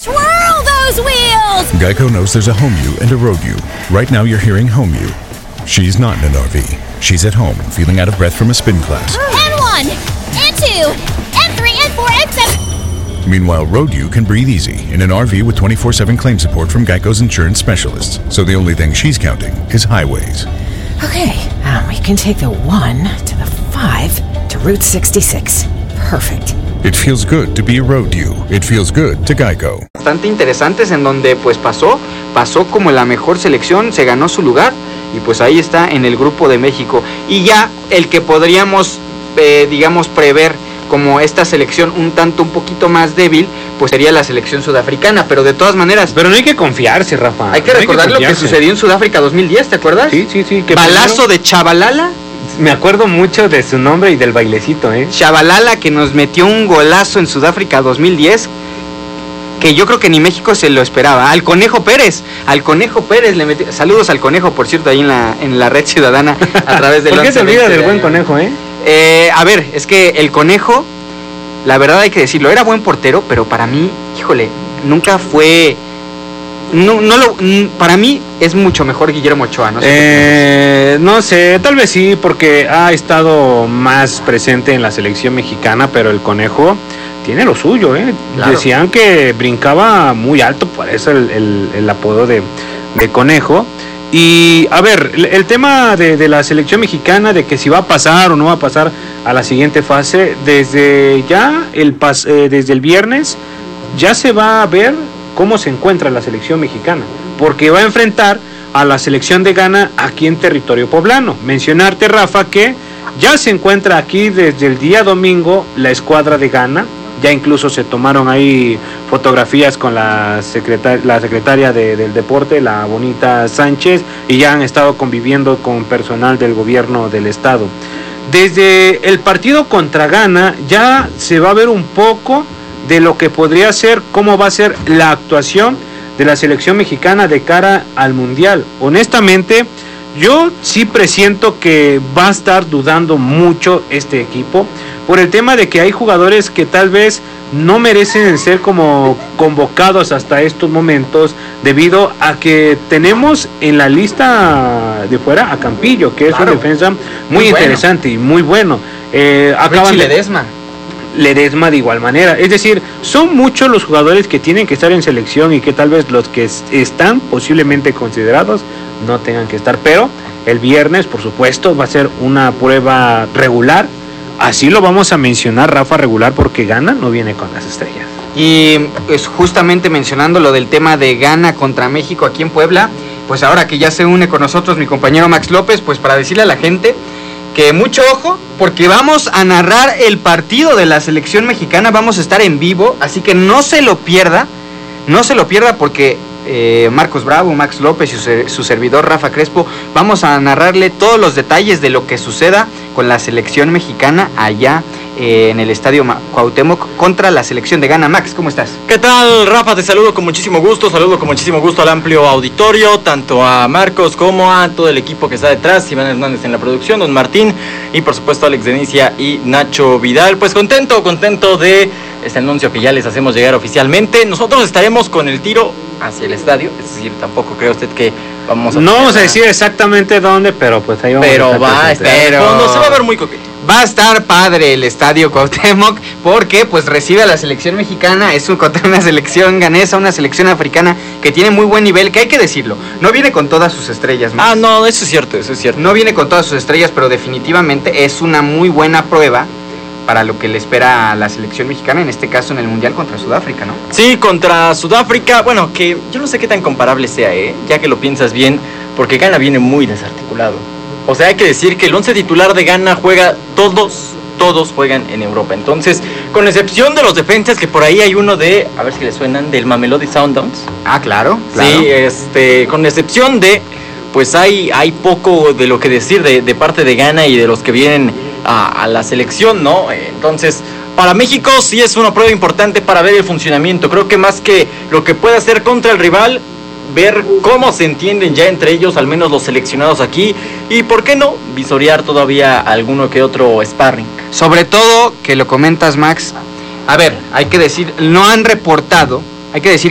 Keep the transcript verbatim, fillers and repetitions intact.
Swirl those wheels! Geico knows there's a home you and a road you. Right now you're hearing home you. She's not in an R V. She's at home, feeling out of breath from a spin class. N one, N two, N three, N four, N seven. Meanwhile, road you can breathe easy in an R V with twenty-four seven claim support from Geico's insurance specialists. So the only thing she's counting is highways. Okay, um, we can take the one to the five to Route sixty-six. Perfect. It feels good to be a road you. It feels good to Geico. Bastante interesantes en donde pues pasó, pasó como la mejor selección, se ganó su lugar y pues ahí está en el grupo de México. Y ya el que podríamos, eh, digamos, prever como esta selección un tanto un poquito más débil, pues sería la selección sudafricana, pero de todas maneras... Pero no hay que confiarse, Rafa. Hay que no recordar hay que lo que sucedió en Sudáfrica dos mil diez, ¿te acuerdas? Sí, sí, sí. Que Balazo primero, de Chabalala. Me acuerdo mucho de su nombre y del bailecito, ¿eh? Chabalala, que nos metió un golazo en Sudáfrica dos mil diez, que yo creo que ni México se lo esperaba. Al Conejo Pérez, al Conejo Pérez le metió... Saludos al Conejo, por cierto, ahí en la, en la red ciudadana a través del... ¿Por qué se olvida del buen Conejo, eh? eh? A ver, es que el Conejo, la verdad hay que decirlo, era buen portero, pero para mí, híjole, nunca fue... No, no lo, para mí es mucho mejor Guillermo Ochoa, ¿no? Eh, no sé, tal vez sí, porque ha estado más presente en la selección mexicana, pero el Conejo tiene lo suyo, ¿eh? Claro. Decían que brincaba muy alto, por eso el, el, el apodo de, de Conejo. Y a ver, el, el tema de, de la selección mexicana, de que si va a pasar o no va a pasar a la siguiente fase, desde ya el pas, eh, desde el viernes ya se va a ver cómo se encuentra la selección mexicana, porque va a enfrentar a la selección de Ghana aquí en territorio poblano. Mencionarte, Rafa, que ya se encuentra aquí desde el día domingo la escuadra de Ghana. Ya incluso se tomaron ahí fotografías con la secretaria, la secretaria de, del deporte, la Bonita Sánchez, y ya han estado conviviendo con personal del gobierno del estado. Desde el partido contra Ghana ya se va a ver un poco de lo que podría ser, cómo va a ser la actuación de la selección mexicana de cara al Mundial. Honestamente, yo sí presiento que va a estar dudando mucho este equipo, por el tema de que hay jugadores que tal vez no merecen ser como convocados hasta estos momentos, debido a que tenemos en la lista de fuera a Campillo, que es claro, un defensa muy, muy interesante bueno. y muy bueno. Eh, acaban de... Ledesma. Ledesma de igual manera, es decir, son muchos los jugadores que tienen que estar en selección y que tal vez los que están posiblemente considerados no tengan que estar, pero el viernes, por supuesto, va a ser una prueba regular, así lo vamos a mencionar, Rafa, regular, porque Ghana no viene con las estrellas. Y pues justamente mencionando lo del tema de Ghana contra México aquí en Puebla, pues ahora que ya se une con nosotros mi compañero Max López, pues para decirle a la gente que mucho ojo, porque vamos a narrar el partido de la selección mexicana, vamos a estar en vivo, así que no se lo pierda, no se lo pierda porque eh, Marcos Bravo, Max López y su, su servidor Rafa Crespo, vamos a narrarle todos los detalles de lo que suceda con la selección mexicana allá eh, en el estadio Cuauhtémoc contra la selección de Ghana. Max, ¿cómo estás? ¿Qué tal, Rafa? Te saludo con muchísimo gusto, saludo con muchísimo gusto al amplio auditorio, tanto a Marcos como a todo el equipo que está detrás, Iván Hernández en la producción, Don Martín y por supuesto Alex Denicia y Nacho Vidal. Pues contento, contento de este anuncio que ya les hacemos llegar oficialmente. Nosotros estaremos con el tiro hacia el estadio, es decir, tampoco cree usted que vamos a... No vamos a decir exactamente dónde, pero pues ahí vamos pero a estar. Pero va a estar, pero... fondo, se va a ver muy coqueto. Va a estar padre el estadio Cuauhtémoc porque pues recibe a la selección mexicana, es un, contra una selección ganesa, una selección africana que tiene muy buen nivel, que hay que decirlo, no viene con todas sus estrellas. Ah, no, eso es cierto, eso es cierto. No viene con todas sus estrellas, pero definitivamente es una muy buena prueba para lo que le espera a la selección mexicana, en este caso en el Mundial contra Sudáfrica, ¿no? Sí, contra Sudáfrica, bueno, que yo no sé qué tan comparable sea, ¿eh? Ya que lo piensas bien, porque Ghana viene muy desarticulado. O sea, hay que decir que el once titular de Ghana juega, todos, todos juegan en Europa. Entonces, con excepción de los defensas, que por ahí hay uno de, a ver si le suenan, del Mamelodi Sundowns. Ah, claro, claro. Sí, este, con excepción de, pues hay, hay poco de lo que decir de, de parte de Ghana y de los que vienen a, a la selección, ¿no? Entonces, para México sí es una prueba importante para ver el funcionamiento. Creo que más que lo que puede hacer contra el rival, ver cómo se entienden ya entre ellos, al menos los seleccionados aquí, y por qué no, visorear todavía alguno que otro sparring. Sobre todo, que lo comentas, Max, a ver, hay que decir, no han reportado, hay que decir